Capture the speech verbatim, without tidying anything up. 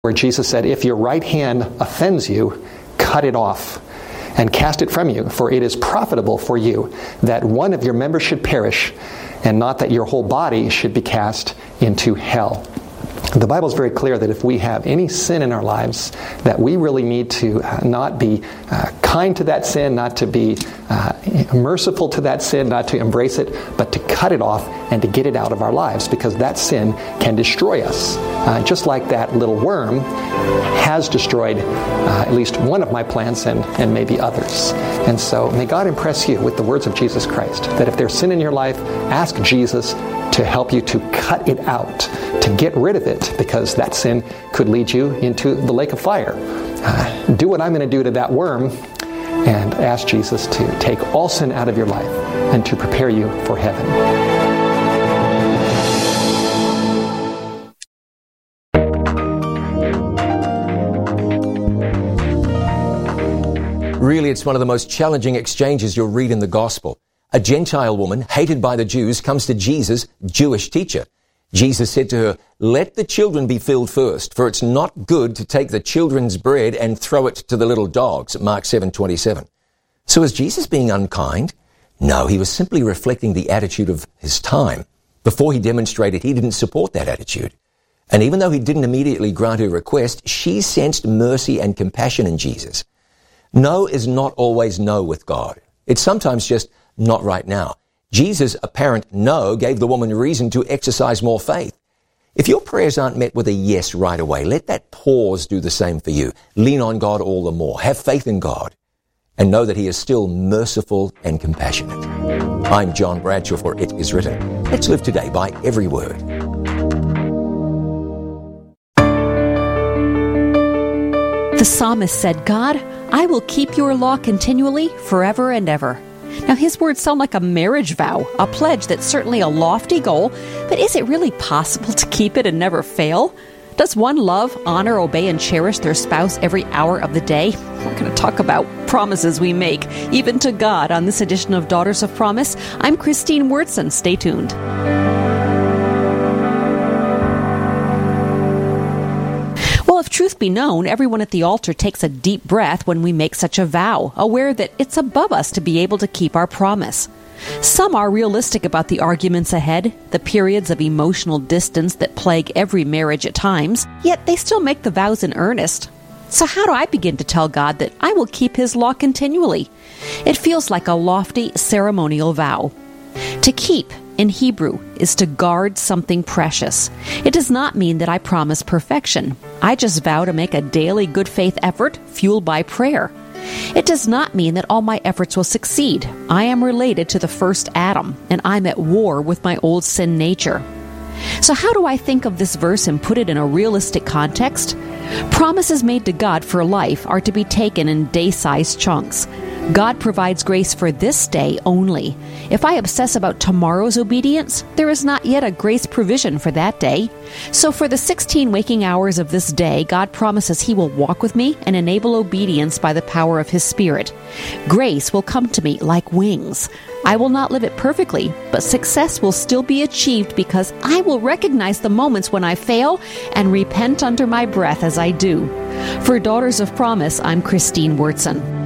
where Jesus said, if your right hand offends you, cut it off and cast it from you, for it is profitable for you that one of your members should perish, and not that your whole body should be cast into hell. The Bible is very clear that if we have any sin in our lives, that we really need to uh, not be uh, kind to that sin, not to be uh, merciful to that sin, not to embrace it, but to cut it off and to get it out of our lives, because that sin can destroy us. Uh, just like that little worm has destroyed uh, at least one of my plants and, and maybe others. And so may God impress you with the words of Jesus Christ, that if there's sin in your life, ask Jesus to help you to cut it out, to get rid of it, because that sin could lead you into the lake of fire. Uh, do what I'm going to do to that worm and ask Jesus to take all sin out of your life and to prepare you for heaven. Really, it's one of the most challenging exchanges you'll read in the Gospel. A Gentile woman, hated by the Jews, comes to Jesus, Jewish teacher. Jesus said to her, let the children be filled first, for it's not good to take the children's bread and throw it to the little dogs, Mark seven twenty-seven. So is Jesus being unkind? No, he was simply reflecting the attitude of his time. Before he demonstrated he didn't support that attitude. And even though he didn't immediately grant her request, she sensed mercy and compassion in Jesus. No is not always no with God. It's sometimes just not right now. Jesus' apparent no gave the woman reason to exercise more faith. If your prayers aren't met with a yes right away, let that pause do the same for you. Lean on God all the more. Have faith in God. And know that he is still merciful and compassionate. I'm John Bradshaw for It Is Written. Let's live today by every word. The psalmist said, God, I will keep your law continually, forever and ever. Now, his words sound like a marriage vow, a pledge that's certainly a lofty goal, but is it really possible to keep it and never fail? Does one love, honor, obey, and cherish their spouse every hour of the day? We're going to talk about promises we make, even to God, on this edition of Daughters of Promise. I'm Christine Wurtson. Stay tuned. If truth be known, everyone at the altar takes a deep breath when we make such a vow, aware that it's above us to be able to keep our promise. Some are realistic about the arguments ahead, the periods of emotional distance that plague every marriage at times, yet they still make the vows in earnest. So how do I begin to tell God that I will keep his law continually? It feels like a lofty ceremonial vow. To keep in Hebrew is to guard something precious. It does not mean that I promise perfection. I just vow to make a daily good faith effort fueled by prayer. It does not mean that all my efforts will succeed. I am related to the first Adam, and I'm at war with my old sin nature. So how do I think of this verse and put it in a realistic context? Promises made to God for life are to be taken in day-sized chunks. God provides grace for this day only. If I obsess about tomorrow's obedience, there is not yet a grace provision for that day. So for the sixteen waking hours of this day, God promises he will walk with me and enable obedience by the power of his Spirit. Grace will come to me like wings. I will not live it perfectly, but success will still be achieved because I will recognize the moments when I fail and repent under my breath as I do. For Daughters of Promise, I'm Christine Wurtson.